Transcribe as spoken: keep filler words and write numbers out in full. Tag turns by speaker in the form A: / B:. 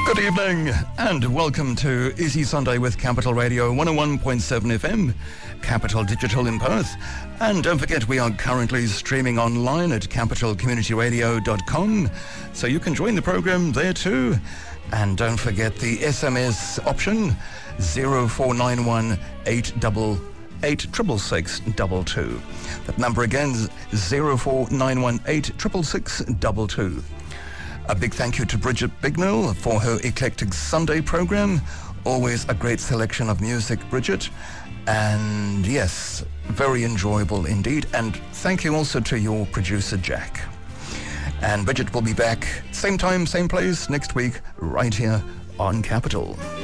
A: Good evening and welcome to Easy Sunday with Capital Radio one oh one point seven F M, Capital Digital in Perth. And don't forget, we are currently streaming online at capital community radio dot com, so you can join the program there too. And don't forget the S M S option, zero four nine one eight double eight six six six two two. That number again is zero four nine one eight six six six two two. A big thank you to Bridget Bignell for her Eclectic Sunday program. Always a great selection of music, Bridget. And yes, very enjoyable indeed. And thank you also to your producer, Jack. And Bridget will be back same time, same place next week, right here on Capital.